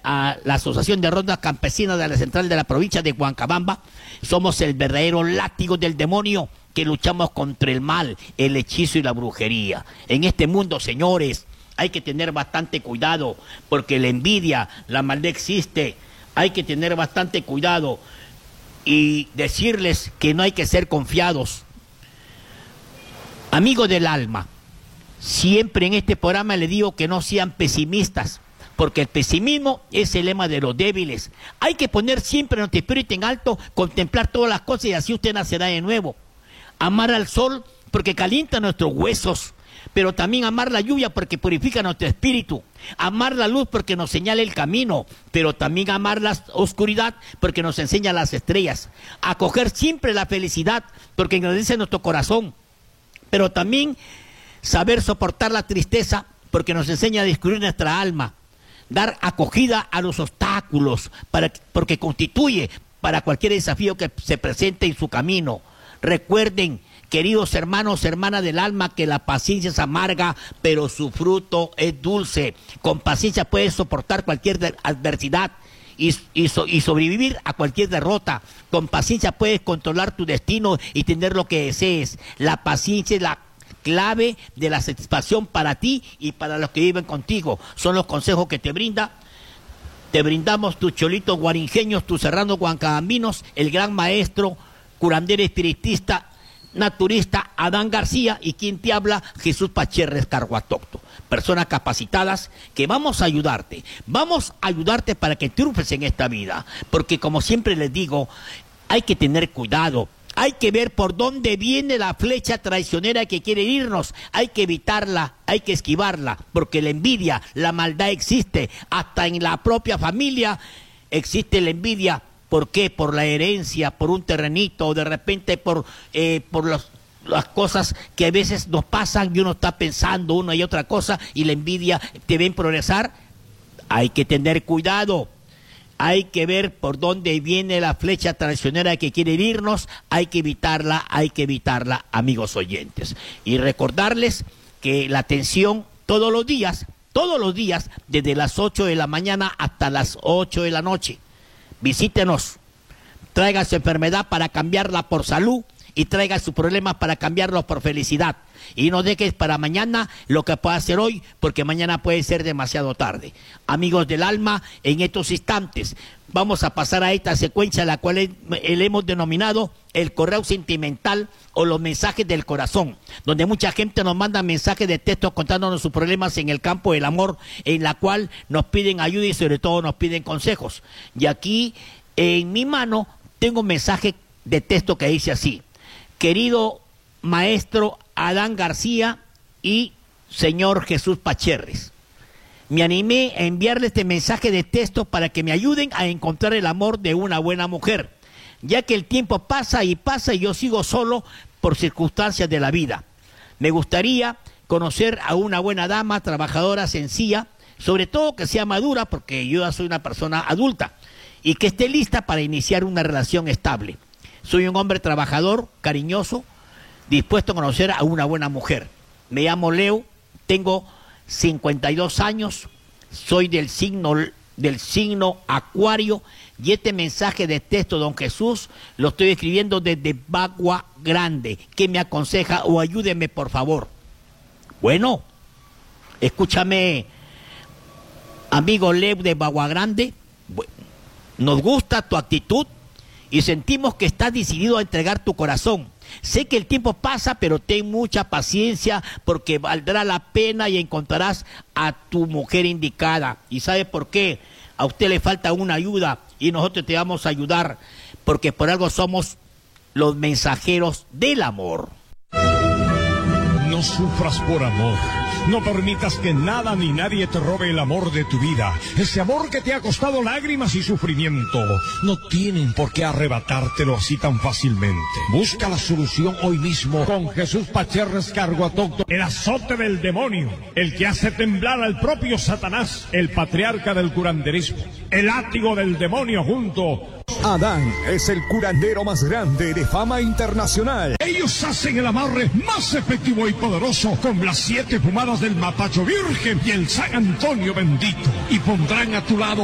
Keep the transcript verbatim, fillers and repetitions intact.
a la Asociación de Rondas Campesinas de la Central de la provincia de Huancabamba. Somos el verdadero látigo del demonio que luchamos contra el mal, el hechizo y la brujería. En este mundo, señores, hay que tener bastante cuidado porque la envidia, la maldad existe. Hay que tener bastante cuidado y decirles que no hay que ser confiados. Amigos del alma, siempre en este programa les digo que no sean pesimistas, porque el pesimismo es el lema de los débiles. Hay que poner siempre nuestro espíritu en alto, contemplar todas las cosas y así usted nacerá de nuevo. Amar al sol porque calienta nuestros huesos, pero también amar la lluvia porque purifica nuestro espíritu. Amar la luz porque nos señala el camino, pero también amar la oscuridad porque nos enseña las estrellas. Acoger siempre la felicidad porque engrandece nuestro corazón, pero también saber soportar la tristeza porque nos enseña a descubrir nuestra alma. Dar acogida a los obstáculos para, porque constituye para cualquier desafío que se presente en su camino. Recuerden, queridos hermanos, hermanas del alma, que la paciencia es amarga, pero su fruto es dulce. Con paciencia puedes soportar cualquier adversidad y, y, so, y sobrevivir a cualquier derrota. Con paciencia puedes controlar tu destino y tener lo que desees. La paciencia es la clave de la satisfacción para ti y para los que viven contigo. Son los consejos que te brinda. Te brindamos tus cholitos guarinjeños, tus serranos huancabambinos, el gran maestro, curandero espiritista, naturista Adán García, y quien te habla, Jesús Pacherres Carguatocto. Personas capacitadas que vamos a ayudarte, vamos a ayudarte para que triunfes en esta vida, porque como siempre les digo, hay que tener cuidado. Hay que ver por dónde viene la flecha traicionera que quiere irnos. Hay que evitarla, hay que esquivarla, porque la envidia, la maldad existe. Hasta en la propia familia existe la envidia. ¿Por qué? Por la herencia, por un terrenito, o de repente por, eh, por los, las cosas que a veces nos pasan y uno está pensando una y otra cosa y la envidia te ven progresar. Hay que tener cuidado. Hay que ver por dónde viene la flecha traicionera que quiere herirnos. Hay que evitarla, hay que evitarla, amigos oyentes. Y recordarles que la atención todos los días, todos los días, desde las ocho de la mañana hasta las ocho de la noche. Visítenos, traiga su enfermedad para cambiarla por salud y traiga sus problemas para cambiarlos por felicidad. Y no dejes para mañana lo que pueda hacer hoy, porque mañana puede ser demasiado tarde. Amigos del alma, en estos instantes vamos a pasar a esta secuencia, la cual le hemos denominado el correo sentimental o los mensajes del corazón, donde mucha gente nos manda mensajes de texto contándonos sus problemas en el campo del amor, en la cual nos piden ayuda y sobre todo nos piden consejos. Y aquí en mi mano tengo un mensaje de texto que dice así: querido maestro Adán García y señor Jesús Pacherres, me animé a enviarle este mensaje de texto para que me ayuden a encontrar el amor de una buena mujer, ya que el tiempo pasa y pasa y yo sigo solo por circunstancias de la vida. Me gustaría conocer a una buena dama, trabajadora, sencilla, sobre todo que sea madura, porque yo ya soy una persona adulta, y que esté lista para iniciar una relación estable. Soy un hombre trabajador, cariñoso, dispuesto a conocer a una buena mujer. Me llamo Leo, tengo cincuenta y dos años, soy del signo, del signo Acuario, y este mensaje de texto, don Jesús, lo estoy escribiendo desde Bagua Grande. ¿Qué me aconseja o ayúdeme, por favor? Bueno, escúchame, amigo Leo de Bagua Grande, nos gusta tu actitud y sentimos que estás decidido a entregar tu corazón. Sé que el tiempo pasa, pero ten mucha paciencia porque valdrá la pena y encontrarás a tu mujer indicada. ¿Y sabe por qué? A usted le falta una ayuda y nosotros te vamos a ayudar, porque por algo somos los mensajeros del amor. No sufras por amor. No permitas que nada ni nadie te robe el amor de tu vida. Ese amor que te ha costado lágrimas y sufrimiento. No tienen por qué arrebatártelo así tan fácilmente. Busca la solución hoy mismo con Jesús Pacherres Carguatocto, el azote del demonio, el que hace temblar al propio Satanás, el patriarca del curanderismo, el látigo del demonio junto. Adán es el curandero más grande de fama internacional. Ellos hacen el amarre más efectivo y poderoso con las siete fumadas del Matacho Virgen y el San Antonio bendito, y pondrán a tu lado